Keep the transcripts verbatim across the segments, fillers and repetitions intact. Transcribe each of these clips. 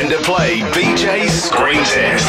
Time to play B J's Screen Test.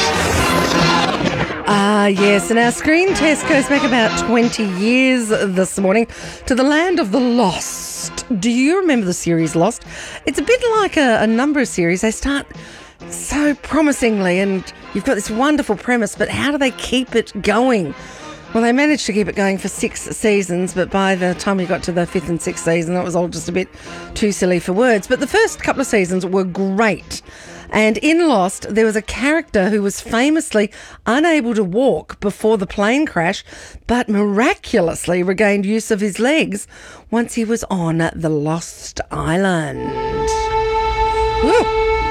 Ah, yes, and our screen test goes back about twenty years this morning to the land of the Lost. Do you remember the series Lost? It's a bit like a, a number of series. They start so promisingly and you've got this wonderful premise, but how do they keep it going? Well, they managed to keep it going for six seasons, but by the time we got to the fifth and sixth season, it was all just a bit too silly for words. But the first couple of seasons were great. And in Lost, there was a character who was famously unable to walk before the plane crash, but miraculously regained use of his legs once he was on the Lost Island. Woo.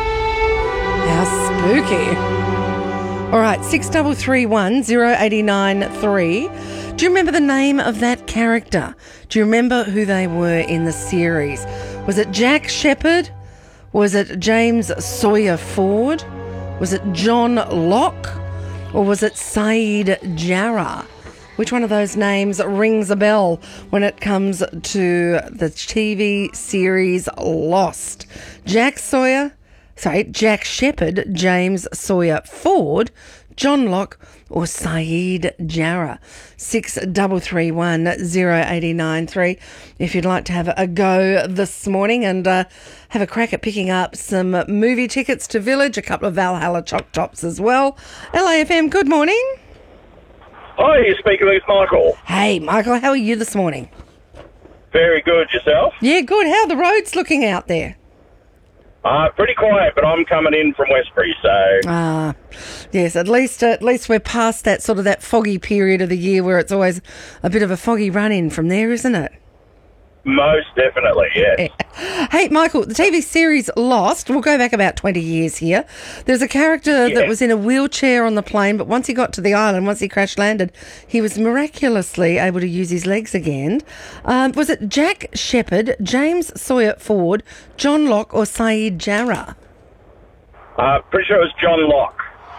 How spooky. All right, six three three one, zero eight nine three. Do you remember the name of that character? Do you remember who they were in the series? Was it Jack Shepherd? Was it James Sawyer Ford? Was it John Locke? Or was it Saeed Jarrah? Which one of those names rings a bell when it comes to the T V series Lost? Jack Sawyer, sorry, Jack Shepherd, James Sawyer Ford, John Locke, or Saeed Jarrah? six three three one, zero eight nine three if you'd like to have a go this morning and uh, have a crack at picking up some movie tickets to Village, a couple of Valhalla Choc Tops as well. L A F M, good morning. Hi, you're speaking with Michael. Hey, Michael, how are you this morning? Very good. Yourself? Yeah, good. How are the roads looking out there? Uh, pretty quiet, but I'm coming in from Westbury, so... Ah, yes, at least at least we're past that sort of that foggy period of the year where it's always a bit of a foggy run-in from there, isn't it? Most definitely, yes. Hey, Michael, the T V series Lost, we'll go back about twenty years here. There's a character Yeah. that was in a wheelchair on the plane, but once he got to the island, once he crash landed, he was miraculously able to use his legs again. Um, was it Jack Shepherd, James Sawyer Ford, John Locke, or Saeed Jarrah? Uh, pretty sure it was John Locke.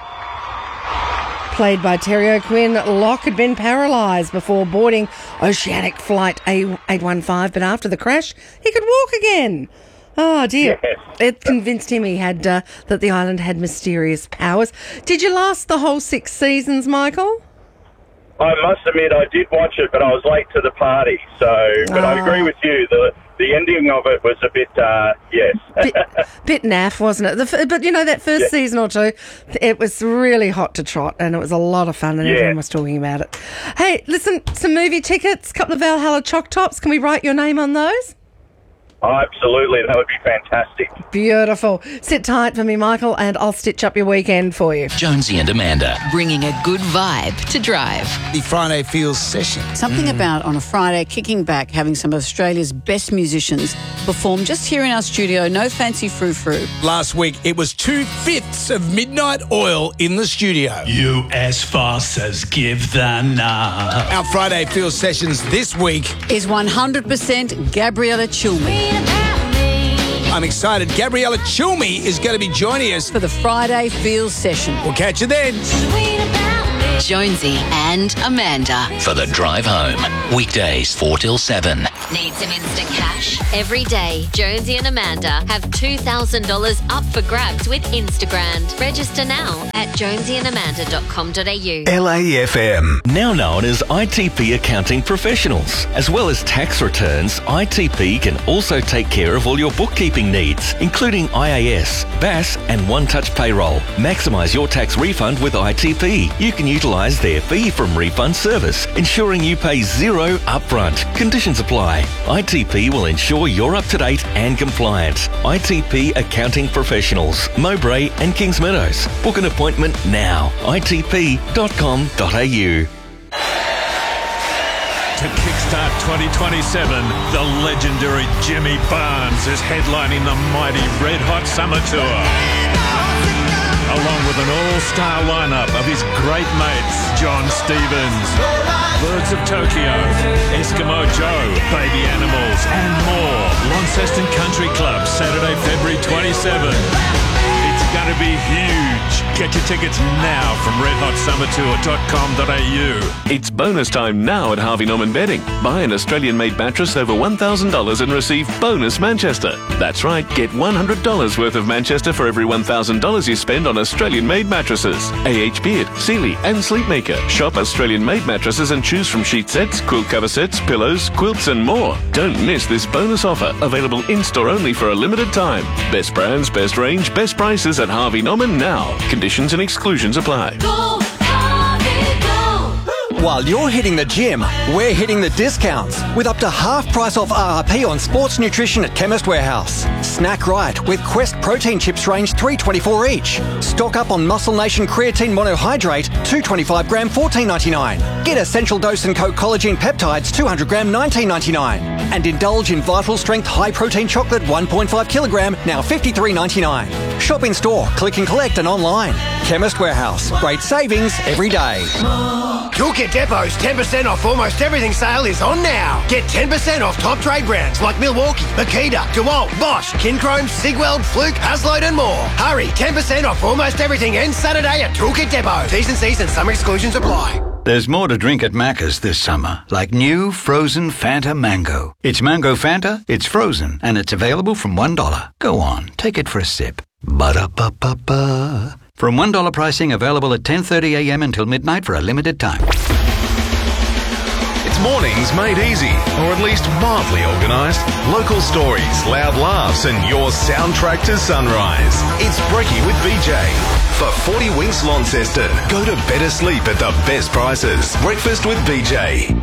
Played by Terry O'Quinn, Locke had been paralysed before boarding Oceanic Flight A eight one five, but after the crash, he could walk again. Oh, dear. Yes. It convinced him he had uh, that the island had mysterious powers. Did you last the whole six seasons, Michael? I must admit, I did watch it, but I was late to the party, so... But I agree with you, the the ending of it was a bit, uh, yes. Bit, bit naff, wasn't it? The, f- but, you know, that first Yeah. season or two, it was really hot to trot, and it was a lot of fun, and Yeah. everyone was talking about it. Hey, listen, some movie tickets, couple of Valhalla Choc Tops. Can we write your name on those? Oh, absolutely, that would be fantastic. Beautiful. Sit tight for me, Michael, and I'll stitch up your weekend for you. Jonesy and Amanda. Bringing a good vibe to drive. The Friday Feels session. Something about on a Friday kicking back, having some of Australia's best musicians perform just here in our studio. No fancy frou-frou. Last week, it was two-fifths of Midnight Oil in the studio. You as fast as give the nod. Our Friday Feels sessions this week. Is one hundred percent Gabriella Chilmi I'm excited. Gabriella Chilmi is going to be joining us. for the Friday Feels session. We'll catch you then. Jonesy and Amanda. For the drive home. Weekdays four till seven. Need some instant cash? Every day, Jonesy and Amanda have two thousand dollars up for grabs with Instagram. Register now at jonesy and amanda dot com dot a u. L A F M. Now known as I T P Accounting Professionals. As well as tax returns, I T P can also take care of all your bookkeeping needs, including I A S, B A S and One Touch Payroll. Maximise your tax refund with I T P. You can utilise their fee from refund service, ensuring you pay zero upfront. Conditions apply. I T P will ensure you're up to date and compliant. I T P Accounting Professionals, Mowbray and Kings Meadows. Book an appointment now. I T P dot com dot a u. To kickstart twenty twenty-seven, the legendary Jimmy Barnes is headlining the mighty Red Hot Summer Tour. Along with an all-star lineup of his great mates, John Stevens, Birds of Tokyo, Eskimo Joe, Baby Animals, and more. Launceston Country Club, Saturday, February twenty-seventh. It's going to be huge. Get your tickets now from red hot summer tour dot com dot a u. It's bonus time now at Harvey Norman Bedding. Buy an Australian-made mattress over one thousand dollars and receive bonus Manchester. That's right, get one hundred dollars worth of Manchester for every one thousand dollars you spend on Australian-made mattresses. A H Beard, Sealy and Sleepmaker. Shop Australian-made mattresses and choose from sheet sets, quilt cover sets, pillows, quilts and more. Don't miss this bonus offer, available in-store only for a limited time. Best brands, best range, best prices at Harvey Norman now. Conditions and exclusions apply. Go, Harvey, go. While you're hitting the gym, we're hitting the discounts with up to half price off R R P on sports nutrition at Chemist Warehouse. Snack right with Quest protein chips range three twenty-four each. Stock up on Muscle Nation creatine monohydrate two twenty-five gram fourteen ninety-nine. Get Essential Dose and Co collagen peptides two hundred gram nineteen ninety-nine. And indulge in Vital Strength high protein chocolate one point five kilogram now fifty-three ninety-nine. Shop in store, click and collect and online. Chemist Warehouse. Great savings every day. Toolkit Depot's ten percent off almost everything sale is on now. Get ten percent off top trade brands like Milwaukee, Makita, DeWalt, Bosch, Kinchrome, Sigweld, Fluke, Hasload and more. Hurry, ten percent off almost everything ends Saturday at Toolkit Depot. T's and C's and some exclusions apply. There's more to drink at Macca's this summer, like new frozen Fanta Mango. It's Mango Fanta, it's frozen, and it's available from one dollar. Go on, take it for a sip. Ba-da-ba-ba-ba. From one dollar pricing available at ten thirty a m until midnight for a limited time. It's mornings made easy, or at least mildly organised. Local stories, loud laughs, and your soundtrack to sunrise. It's Brekkie with B J. For forty winks Launceston, go to better sleep at the best prices. Breakfast with B J.